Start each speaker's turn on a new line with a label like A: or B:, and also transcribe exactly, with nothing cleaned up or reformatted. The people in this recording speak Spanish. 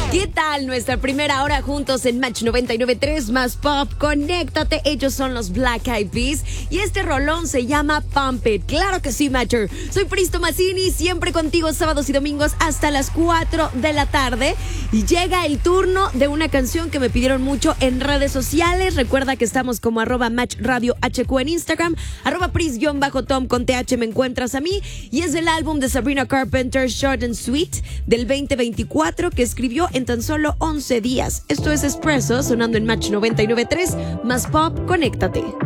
A: ¿Qué tal? Nuestra primera hora juntos en Match noventa y nueve punto tres más Pop. Conéctate, ellos son los Black Eyed Peas y este rolón se llama Pump It. Claro que sí, Matcher. Soy Pristo Mazzini, siempre contigo sábados y domingos hasta las cuatro de la tarde. Y llega el turno de una canción que me pidieron mucho en redes sociales. Recuerda que estamos como arroba Match Radio H Q en Instagram, arroba Pris-Tom con T H me encuentras a mí. Y es del álbum de Sabrina Carpenter, Short and Sweet, del veinte veinticuatro, que escribió en tan solo once días. Esto es Espresso, sonando en Match noventa y nueve punto tres más Pop. Conéctate.